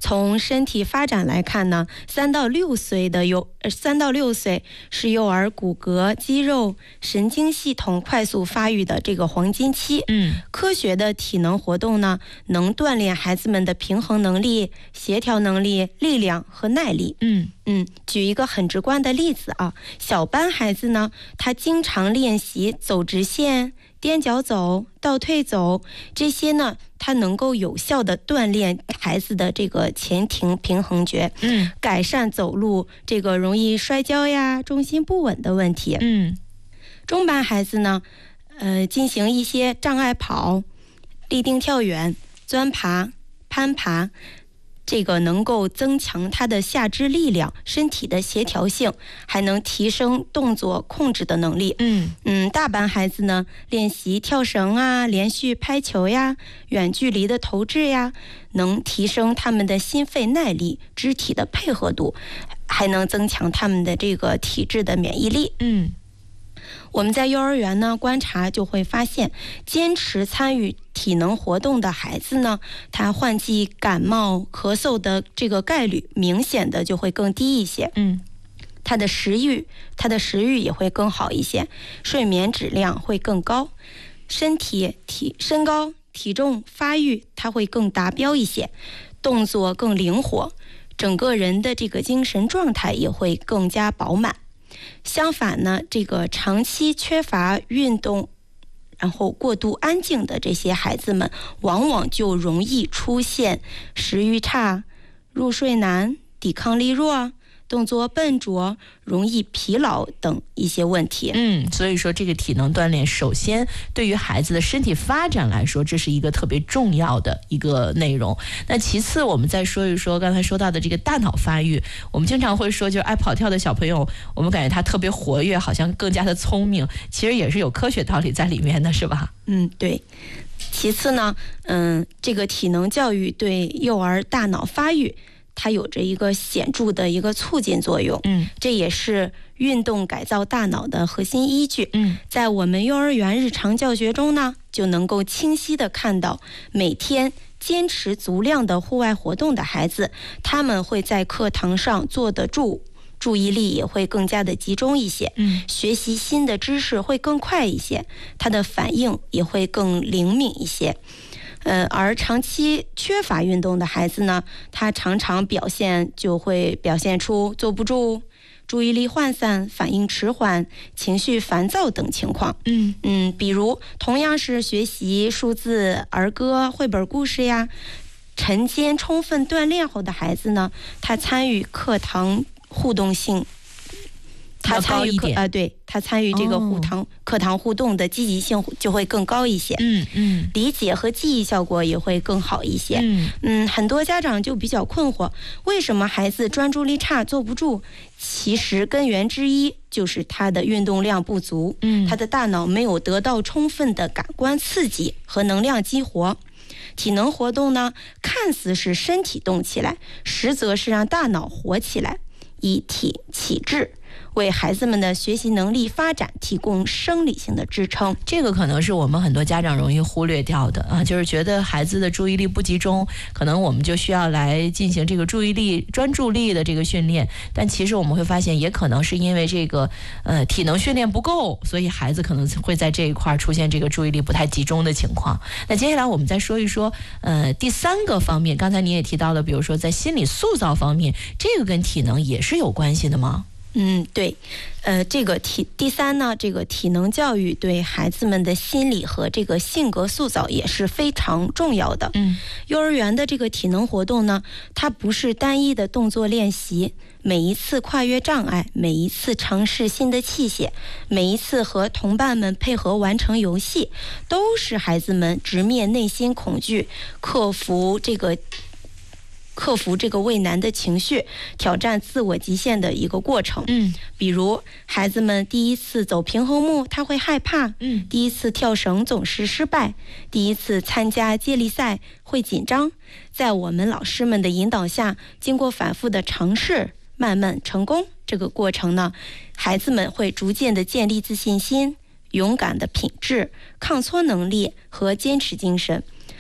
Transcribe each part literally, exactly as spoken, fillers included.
从身体发展来看呢，三到六岁的幼三到六岁是幼儿骨骼、肌肉、神经系统快速发育的这个黄金期。 嗯， 科学的体能活动呢，能锻炼孩子们的平衡能力、协调能力、力量和耐力。 嗯嗯，举一个很直观的例子啊，小班孩子呢，他经常练习走直线、踮脚走、倒退走，这些呢，它能够有效的锻炼孩子的这个前庭平衡觉， 嗯， 改善走路这个容易摔跤呀、重心不稳的问题。 嗯， 中班孩子呢，呃，进行一些障碍跑、立定跳远、钻爬、攀爬。这个能够增强他的下肢力量、身体的协调性，还能提升动作控制的能力。 嗯嗯，大班孩子呢，练习跳绳啊、连续拍球呀、远距离的投掷呀，能提升他们的心肺耐力、肢体的配合度，还能增强他们的这个体质的免疫力。 嗯。 我们在幼儿园呢观察就会发现，坚持参与体能活动的孩子呢，他患季感冒、咳嗽的这个概率明显的就会更低一些。 嗯， 他的食欲，他的食欲也会更好一些，睡眠质量会更高，身体体身高、体重发育它会更达标一些，动作更灵活，整个人的这个精神状态也会更加饱满。相反呢，这个长期缺乏运动，然后过度安静的这些孩子们，往往就容易出现食欲差、入睡难、抵抗力弱、动作笨拙、容易疲劳等一些问题。 嗯，所以说这个体能锻炼，首先对于孩子的身体发展来说，这是一个特别重要的一个内容。那其次，我们再说一说刚才说到的这个大脑发育。我们经常会说，就是爱跑跳的小朋友，我们感觉他特别活跃，好像更加的聪明，其实也是有科学道理在里面的，是吧？ 嗯，对。其次呢，嗯，这个体能教育对幼儿大脑发育，它有着一个显著的一个促进作用。 嗯， 这也是运动改造大脑的核心依据。 嗯， 在我们幼儿园日常教学中呢，就能够清晰地看到，每天坚持足量的户外活动的孩子，他们会在课堂上坐得住，注意力也会更加的集中一些。 嗯， 学习新的知识会更快一些，他的反应也会更灵敏一些。呃，而长期缺乏运动的孩子呢，他常常表现就会表现出坐不住、注意力涣散、反应迟缓、情绪烦躁等情况。 嗯嗯，比如同样是学习数字、儿歌、绘本故事呀，晨间充分锻炼后的孩子呢，他参与课堂互动性。他参与课啊、呃，对他参与这个互堂、哦、课堂互动的积极性就会更高一些。 嗯嗯， 理解和记忆效果也会更好一些。 嗯嗯，很多家长就比较困惑，为什么孩子专注力差、坐不住？其实根源之一就是他的运动量不足， 嗯， 他的大脑没有得到充分的感官刺激和能量激活。体能活动呢，看似是身体动起来，实则是让大脑活起来，以体启智，为孩子们的学习能力发展提供生理性的支撑。 这个可能是我们很多家长容易忽略掉的啊，就是觉得孩子的注意力不集中，可能我们就需要来进行这个注意力专注力的这个训练，但其实我们会发现也可能是因为这个呃体能训练不够，所以孩子可能会在这一块出现这个注意力不太集中的情况。那接下来我们再说一说呃第三个方面，刚才你也提到了，比如说在心理塑造方面，这个跟体能也是有关系的吗？ 嗯，对，呃，这个体第三呢，这个体能教育对孩子们的心理和这个性格塑造也是非常重要的。 嗯， 幼儿园的这个体能活动呢，它不是单一的动作练习，每一次跨越障碍，每一次尝试新的器械，每一次和同伴们配合完成游戏，都是孩子们直面内心恐惧，克服这个。克服这个畏难的情绪，挑战自我极限的一个过程。 嗯， 比如孩子们第一次走平衡木，他会害怕； 嗯， 第一次跳绳总是失败；第一次参加接力赛会紧张。在我们老师们的引导下，经过反复的尝试，慢慢成功。这个过程呢，孩子们会逐渐的建立自信心、勇敢的品质、抗挫能力和坚持精神。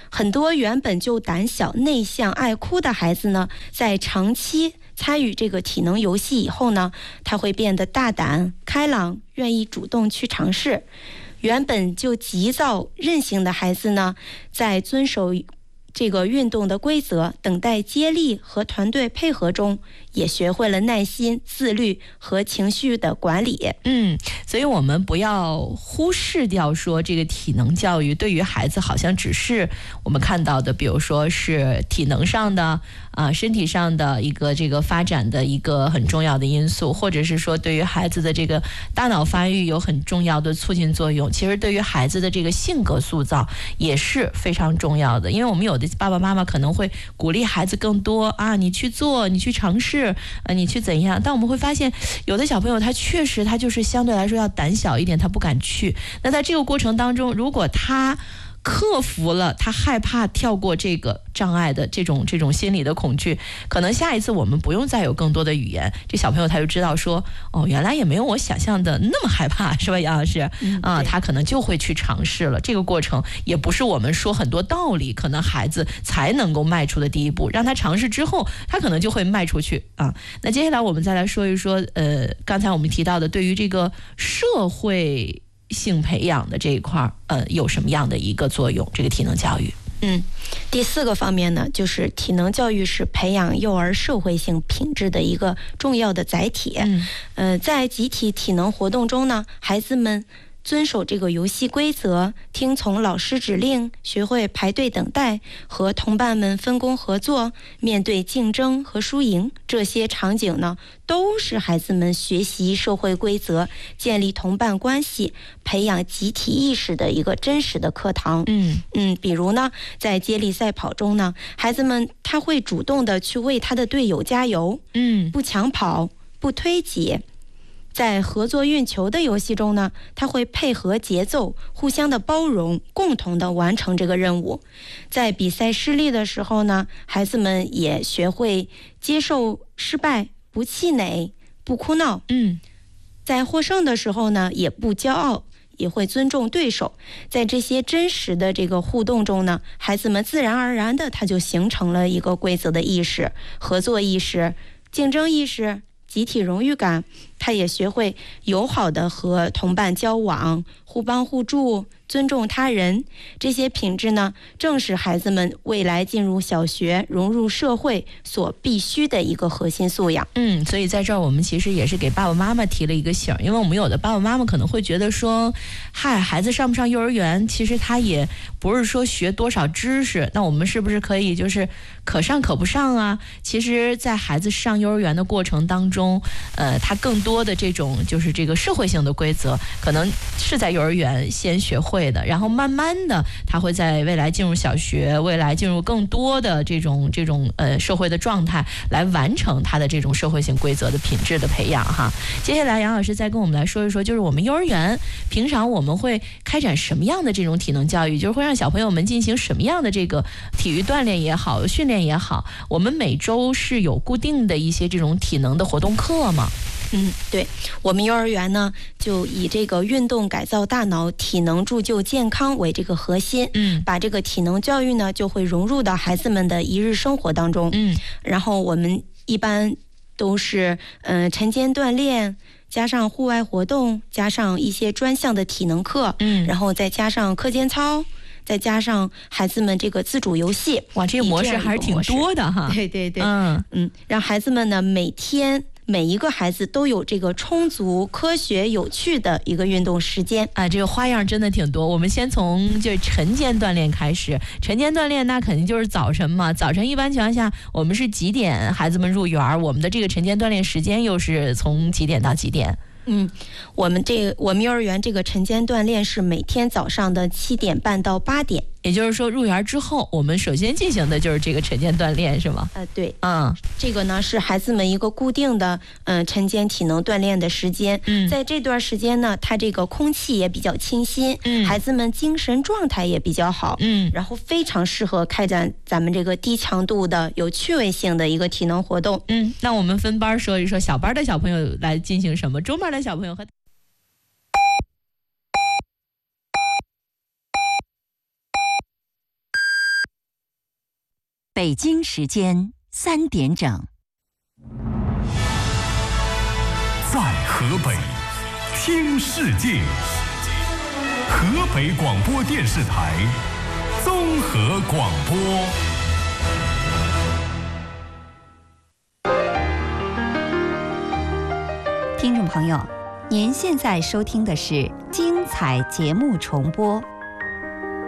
很多原本就胆小、内向、爱哭的孩子呢，在长期参与这个体能游戏以后呢，他会变得大胆、开朗，愿意主动去尝试。原本就急躁、任性的孩子呢，在遵守这个运动的规则、等待接力和团队配合中，也学会了耐心、自律和情绪的管理。 嗯，所以我们不要忽视掉说这个体能教育对于孩子好像只是我们看到的，比如说是体能上的啊，身体上的一个这个发展的一个很重要的因素，或者是说对于孩子的这个大脑发育有很重要的促进作用。其实对于孩子的这个性格塑造也是非常重要的，因为我们有的爸爸妈妈可能会鼓励孩子更多啊，你去做，你去尝试，啊，你去怎样。但我们会发现，有的小朋友他确实他就是相对来说要胆小一点，他不敢去。那在这个过程当中，如果他克服了他害怕跳过这个障碍的这种这种心理的恐惧，可能下一次我们不用再有更多的语言，这小朋友他就知道说，哦，原来也没有我想象的那么害怕，是吧，杨老师？ 嗯、 啊，他可能就会去尝试了。这个过程也不是我们说很多道理，可能孩子才能够迈出的第一步，让他尝试之后，他可能就会迈出去啊。那接下来我们再来说一说，呃，刚才我们提到的对于这个社会性培养的这一块，呃，有什么样的一个作用？这个体能教育， 嗯，第四个方面呢，就是体能教育是培养幼儿社会性品质的一个重要的载体。嗯，呃，在集体体能活动中呢，孩子们遵守这个游戏规则，听从老师指令，学会排队等待，和同伴们分工合作，面对竞争和输赢，这些场景呢，都是孩子们学习社会规则、建立同伴关系、培养集体意识的一个真实的课堂。嗯嗯，比如呢，在接力赛跑中呢，孩子们他会主动的去为他的队友加油，嗯，不抢跑，不推挤。在合作运球的游戏中呢，他会配合节奏，互相的包容，共同的完成这个任务。在比赛失利的时候呢，孩子们也学会接受失败，不气馁，不哭闹。嗯，在获胜的时候呢，也不骄傲，也会尊重对手。在这些真实的这个互动中呢，孩子们自然而然的他就形成了一个规则的意识、合作意识、竞争意识、集体荣誉感。他也学会友好的和同伴交往，互帮互助，尊重他人。这些品质呢，正是孩子们未来进入小学、融入社会所必须的一个核心素养。 嗯，所以在这儿我们其实也是给爸爸妈妈提了一个醒，因为我们有的爸爸妈妈可能会觉得说，嗨，孩子上不上幼儿园，其实他也不是说学多少知识，那我们是不是可以就是可上可不上啊？其实在孩子上幼儿园的过程当中，呃，他更多的这种就是这个社会性的规则，可能是在幼儿园先学会的，然后慢慢的他会在未来进入小学，未来进入更多的这种这种呃社会的状态，来完成他的这种社会性规则的品质的培养哈。接下来杨老师再跟我们来说一说，就是我们幼儿园平常我们会开展什么样的这种体能教育，就是会让小朋友们进行什么样的这个体育锻炼也好，训练也好，我们每周是有固定的一些这种体能的活动课吗？ 嗯，对，我们幼儿园呢，就以这个运动改造大脑、体能铸就健康为这个核心，嗯，把这个体能教育呢，就会融入到孩子们的一日生活当中，嗯，然后我们一般都是，嗯、呃，晨间锻炼，加上户外活动，加上一些专项的体能课，嗯，然后再加上课间操。再加上孩子们这个自主游戏， 哇，这个模式还是挺多的哈。 对对对，嗯嗯，让孩子们呢每天每一个孩子都有这个充足、科学、有趣的一个运动时间啊，这个花样真的挺多。我们先从就是晨间锻炼开始，晨间锻炼那肯定就是早晨嘛。早晨一般情况下，我们是几点孩子们入园？我们的这个晨间锻炼时间又是从几点到几点？ 嗯，我们这我们幼儿园这个晨间锻炼是每天早上的七点半到八点。 也就是说，入园之后，我们首先进行的就是这个晨间锻炼，是吗？ 呃，对，嗯，这个呢是孩子们一个固定的，嗯、呃，晨间体能锻炼的时间。嗯，在这段时间呢，它这个空气也比较清新，嗯，孩子们精神状态也比较好，嗯，然后非常适合开展咱们这个低强度的、有趣味性的一个体能活动。 嗯，那我们分班说一说，小班的小朋友来进行什么，中班的小朋友和。 北京时间三点整。 在河北听世界，河北广播电视台综合广播。 听众朋友，您现在收听的是精彩节目重播，